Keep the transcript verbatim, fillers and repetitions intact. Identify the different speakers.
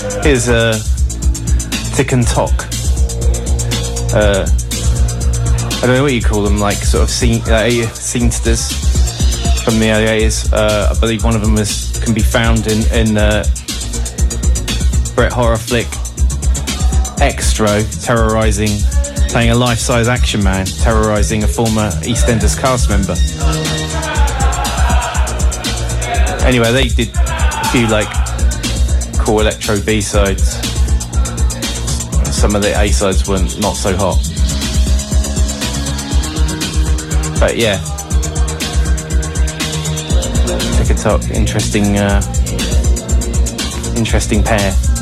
Speaker 1: Here's uh, Tick and Tock. Uh, I don't know what you call them, like sort of scene, uh, scenesters from the early eighties. Uh, I believe one of them was can be found in in uh, Bret horror flick Extro, terrorising, playing a life-size action man, terrorising a former EastEnders cast member. Anyway, they did a few like cool electro B-sides. Some of the A-sides were not so hot. But yeah, Tick and Tock, interesting, uh, interesting pair.